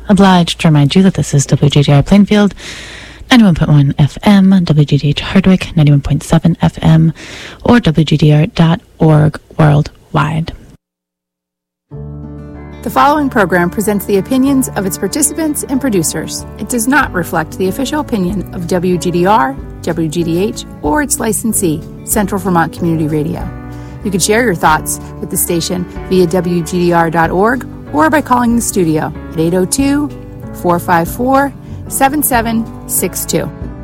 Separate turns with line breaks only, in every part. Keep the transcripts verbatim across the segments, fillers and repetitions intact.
Obliged to remind you that this is W G D R Plainfield, ninety-one point one F M, W G D H Hardwick, ninety-one point seven F M, or W G D R dot org worldwide.
The following program presents the opinions of its participants and producers. It does not reflect the official opinion of W G D R, W G D H, or its licensee, Central Vermont Community Radio. You can share your thoughts with the station via W G D R dot org or by calling the studio at eight oh two, four five four, seven seven six two.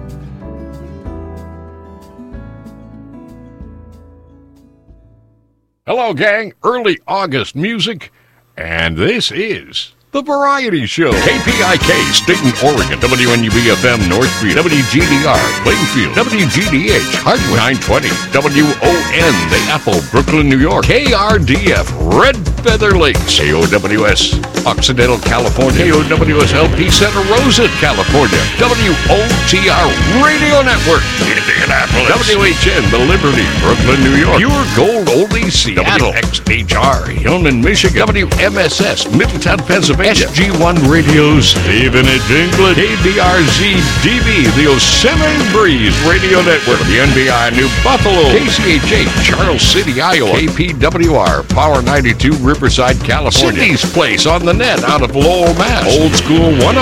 Hello, gang. Early August music, and this is The Variety Show. K P I K, Staten, Oregon. W N U B F M, Northfield. W G D R, Plainfield. W G D H, Hardwick. nine twenty. W O N, The Apple, Brooklyn, New York. K R D F, Red Feather Lakes. K O W S, Occidental, California. K O W S L P, Santa Rosa, California. W O T R Radio Network, Indianapolis. W H N, The Liberty, Brooklyn, New York. Pure Gold Oldies, Seattle. W X H R, Hillman, Michigan. W M S S, Middletown, Pennsylvania. S G one Radio's Stevenage, England. K B R Z D B, the Yosemite Breeze Radio Network. The N B I New Buffalo. K C H A, Charles City, Iowa. K P W R, Power ninety-two, Riverside, California. Cindy's Place on the net out of Lowell, Mass. Old School one